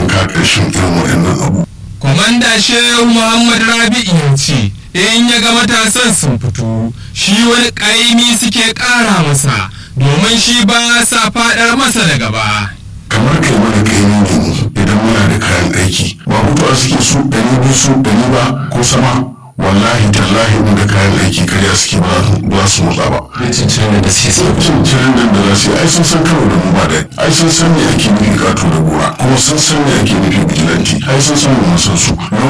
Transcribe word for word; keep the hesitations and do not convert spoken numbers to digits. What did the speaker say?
an ka ƙarshen irin waɗannan abu. Kwamanda Shehu Muhammad Rabi'u ya ce in ya ga matasan sun fito shi wani ƙaimi suke ƙara masa domin shi ba sa faɗar masa da gaba. Kamar kai mana ƙaimi ne idan muna da kayan aiki ba mutuwa suke su ɗari biyu su ɗari ba ko sama. Wallahi tallahi mun da kayan aiki karya suke ba su motsa ba. Cincirin da suke sa. Cincirin da za su yi ai sun san karo da mu ba da ai sun san me ake nufi kato da gora kuma sun san me ake nufi bijilanti ai sun san mu san su.